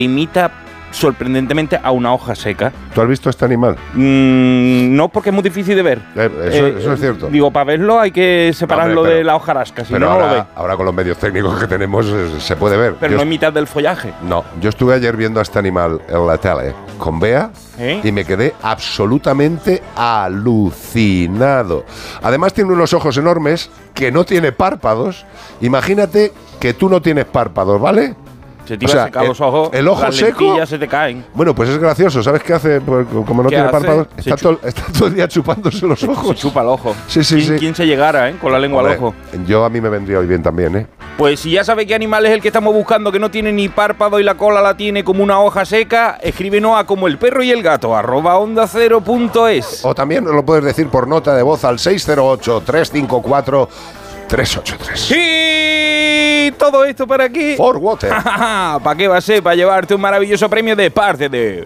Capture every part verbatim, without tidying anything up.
imita sorprendentemente a una hoja seca. ¿Tú has visto este animal? Mm, no, porque es muy difícil de ver. Eh, eso, eh, eso es cierto. Digo, para verlo hay que separarlo Hombre, pero, de la hojarasca, si pero no, ahora, no lo ve. ahora con los medios técnicos que tenemos eh, se puede ver. Pero yo no en mitad del follaje. No, yo estuve ayer viendo a este animal en la tele con Bea ¿Eh? y me quedé absolutamente alucinado. Además tiene unos ojos enormes que no tiene párpados. Imagínate que tú no tienes párpados, ¿vale? Se te O iba sea, a secar el, los ojos, el ojo las seco, lentillas se te caen. Bueno, pues es gracioso. ¿Sabes qué hace? Pues, como no ¿Qué tiene hace? párpados, Se está, chu- todo, está todo el día chupándose los Se ojos. chupa el ojo. Sí, sí, ¿Quién, sí. quién se llegara, eh? Con la lengua Hombre, al ojo. yo a mí me vendría hoy bien también, ¿eh? Pues si ya sabe qué animal es el que estamos buscando, que no tiene ni párpado y la cola la tiene como una hoja seca, escríbenos a como el perro y el gato, arroba onda cero punto es. O también nos lo puedes decir por nota de voz al seis cero ocho, tres cinco cuatro, tres ocho tres. Y todo esto para aquí. For Water. ¿Para qué va a ser? Para llevarte un maravilloso premio de parte de...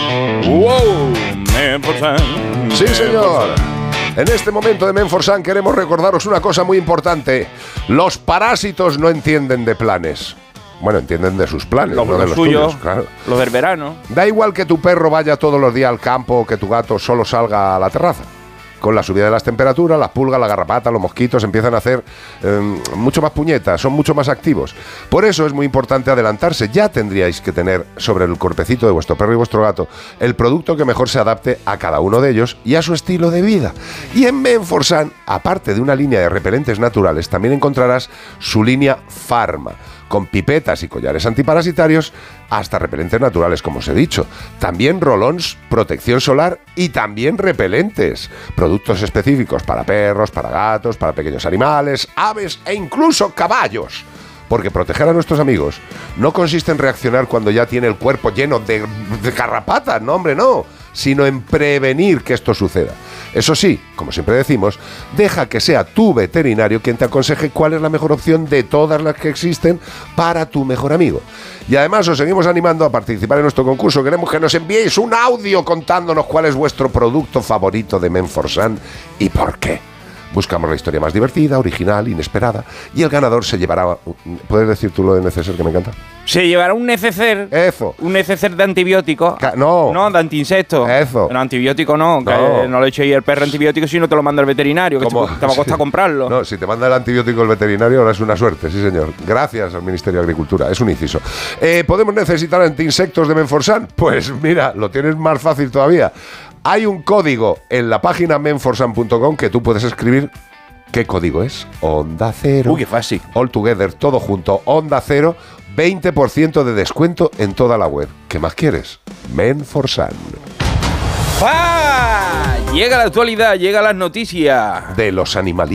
¡Wow! Menforsan. Sí, señor. En este momento de Menforsan queremos recordaros una cosa muy importante. Los parásitos no entienden de planes. Bueno, entienden de sus planes, Los, no de los los suyos, tuyos, claro. los del verano. Da igual que tu perro vaya todos los días al campo o que tu gato solo salga a la terraza. Con la subida de las temperaturas, las pulgas, la garrapata, los mosquitos empiezan a hacer eh, mucho más puñetas, son mucho más activos. Por eso es muy importante adelantarse. Ya tendríais que tener sobre el cuerpecito de vuestro perro y vuestro gato el producto que mejor se adapte a cada uno de ellos y a su estilo de vida. Y en Menforsan, aparte de una línea de repelentes naturales, también encontrarás su línea Pharma, con pipetas y collares antiparasitarios hasta repelentes naturales, como os he dicho. También rolons, protección solar y también repelentes. Productos específicos para perros, para gatos, para pequeños animales, aves e incluso caballos. Porque proteger a nuestros amigos no consiste en reaccionar cuando ya tiene el cuerpo lleno de, de garrapatas, no hombre, no, sino en prevenir que esto suceda. Eso sí, como siempre decimos, deja que sea tu veterinario quien te aconseje cuál es la mejor opción de todas las que existen para tu mejor amigo. Y además os seguimos animando a participar en nuestro concurso. Queremos que nos enviéis un audio contándonos cuál es vuestro producto favorito de Menforsan y por qué. Buscamos la historia más divertida, original, inesperada, y el ganador se llevará... ¿Puedes decir tú lo de neceser que me encanta? Se llevará un neceser. Eso. Un neceser de antibióticos. Ca- no. No, de antiinsectos. Eso. No, antibiótico no. Que No. no le eche ahí el perro antibiótico si no te lo manda el veterinario. Que ¿Cómo? te, te va a costar Sí. comprarlo. No, si te manda el antibiótico el veterinario, ahora es una suerte, sí señor. Gracias al Ministerio de Agricultura, es un inciso. Eh, ¿Podemos necesitar antiinsectos de Menforsan? Pues mira, lo tienes más fácil todavía. Hay un código en la página menforsan punto com que tú puedes escribir. ¿Qué código es? Onda Cero. Uy, qué fácil. All together, todo junto. Onda Cero, veinte por ciento de descuento en toda la web. ¿Qué más quieres? Menforsan. ¡Ah! Llega la actualidad, llega las noticias. De los animalitos.